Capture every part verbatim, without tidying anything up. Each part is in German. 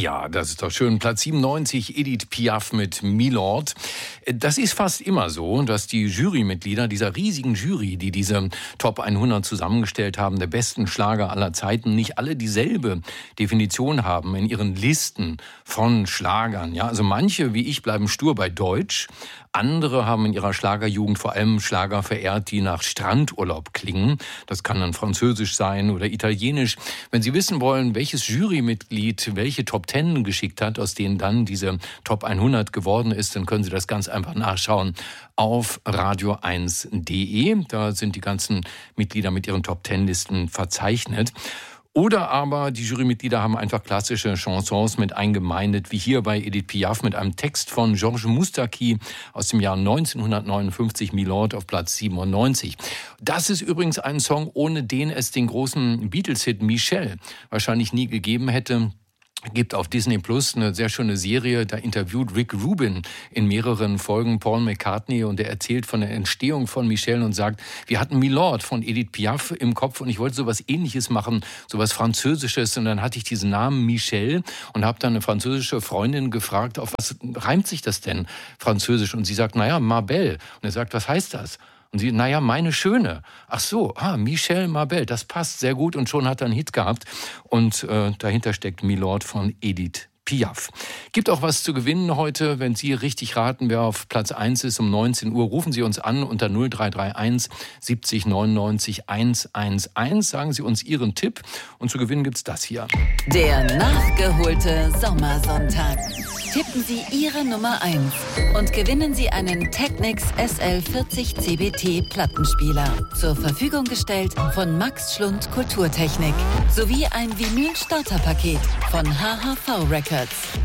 Ja, das ist doch schön. Platz siebenundneunzig, Edith Piaf mit Milord. Das ist fast immer so, dass die Jurymitglieder dieser riesigen Jury, die diese Top hundert zusammengestellt haben, der besten Schlager aller Zeiten, nicht alle dieselbe Definition haben in ihren Listen von Schlagern. Ja, also manche, wie ich, bleiben stur bei Deutsch. Andere haben in ihrer Schlagerjugend vor allem Schlager verehrt, die nach Strandurlaub klingen. Das kann dann Französisch sein oder Italienisch. Wenn Sie wissen wollen, welches Jurymitglied welche Top zehn geschickt hat, aus denen dann diese Top hundert geworden ist, dann können Sie das ganz einfach nachschauen auf radio eins punkt de. Da sind die ganzen Mitglieder mit ihren Top zehn Listen verzeichnet. Oder aber die Jurymitglieder haben einfach klassische Chansons mit eingemeindet, wie hier bei Edith Piaf mit einem Text von Georges Moustaki aus dem Jahr neunzehnhundertneunundfünfzig, Milord auf Platz siebenundneunzig. Das ist übrigens ein Song, ohne den es den großen Beatles-Hit Michelle wahrscheinlich nie gegeben hätte. Gibt auf Disney Plus eine sehr schöne Serie, da interviewt Rick Rubin in mehreren Folgen Paul McCartney und er erzählt von der Entstehung von Michelle und sagt, wir hatten Milord von Edith Piaf im Kopf und ich wollte sowas Ähnliches machen, sowas Französisches und dann hatte ich diesen Namen Michelle und habe dann eine französische Freundin gefragt, auf was reimt sich das denn Französisch? Und sie sagt, naja, Marbelle. Und er sagt, was heißt das? Und sie, naja, meine Schöne. Ach so, ah, Michelle Marbelle, das passt sehr gut und schon hat er einen Hit gehabt. Und äh, dahinter steckt Milord von Edith Piaf. Gibt auch was zu gewinnen heute, wenn Sie richtig raten, wer auf Platz eins ist um neunzehn Uhr. Rufen Sie uns an unter null drei drei eins siebzig neunundneunzig hunderteins. Sagen Sie uns Ihren Tipp und zu gewinnen gibt's das hier. Der nachgeholte Sommersonntag. Tippen Sie Ihre Nummer eins und gewinnen Sie einen Technics S L vierzig C B T Plattenspieler. Zur Verfügung gestellt von Max Schlund Kulturtechnik. Sowie ein Vinyl-Starterpaket von H H V Records.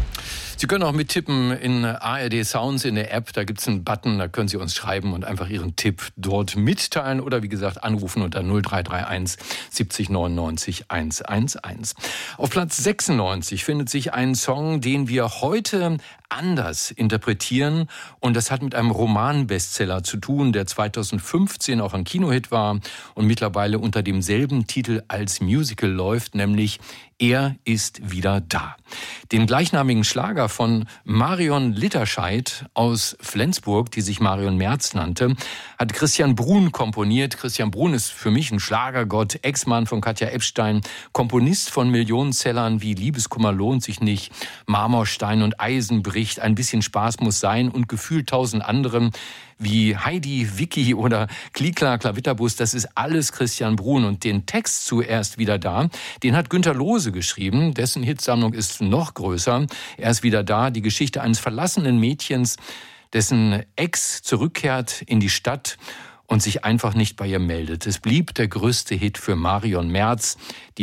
Sie können auch mittippen in A R D Sounds in der App. Da gibt's einen Button, da können Sie uns schreiben und einfach Ihren Tipp dort mitteilen oder wie gesagt anrufen unter null drei drei eins siebzig neunundneunzig hunderteins. Auf Platz sechsundneunzig findet sich ein Song, den wir heute anders interpretieren und das hat mit einem Roman-Bestseller zu tun, der zweitausendfünfzehn auch ein Kinohit war und mittlerweile unter demselben Titel als Musical läuft, nämlich Er ist wieder da. Den gleichnamigen Schlager von Marion Litterscheid aus Flensburg, die sich Marion Merz nannte, hat Christian Bruhn komponiert. Christian Bruhn ist für mich ein Schlagergott, Ex-Mann von Katja Epstein, Komponist von Millionensellern wie Liebeskummer lohnt sich nicht, Marmorstein und Eisen bricht, ein bisschen Spaß muss sein und gefühlt tausend anderen wie Heidi, Vicky oder Klikla, Klavitterbus, das ist alles Christian Bruhn. Und den Text zuerst wieder da, den hat Günter Lose geschrieben, dessen Hitsammlung ist noch größer. Er ist wieder da, die Geschichte eines verlassenen Mädchens, dessen Ex zurückkehrt in die Stadt und sich einfach nicht bei ihr meldet. Es blieb der größte Hit für Marion Merz, die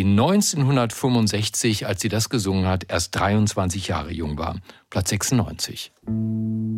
neunzehnhundertfünfundsechzig, als sie das gesungen hat, erst dreiundzwanzig Jahre jung war. Platz sechsundneunzig.